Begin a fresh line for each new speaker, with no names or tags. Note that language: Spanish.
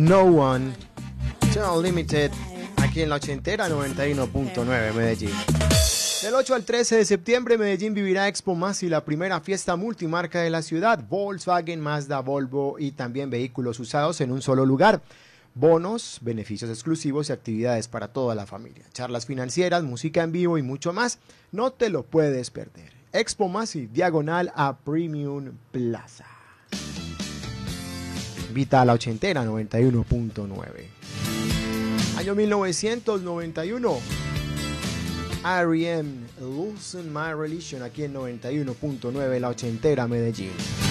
No One, Tell Limited, aquí en la ochentera 91.9 Medellín. Del 8 al 13 de septiembre, Medellín vivirá Expo Masi, la primera fiesta multimarca de la ciudad. Volkswagen, Mazda, Volvo y también vehículos usados en un solo lugar. Bonos, beneficios exclusivos y actividades para toda la familia. Charlas financieras, música en vivo y mucho más. No te lo puedes perder. Expo Masi, diagonal a Premium Plaza. Invita a la ochentera 91.9. Año 1991. R.E.M. Losing My Religion, aquí en 91.9, la ochentera Medellín.